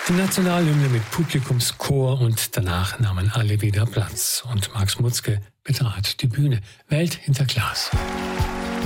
Die Nationalhymne mit Publikumschor und danach nahmen alle wieder Platz. Und Max Mutzke betrat die Bühne. Welt hinter Glas.